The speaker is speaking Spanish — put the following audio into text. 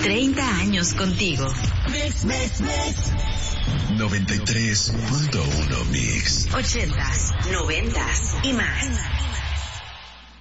30 años contigo. 93.1 Mix. 80s, 90s y más.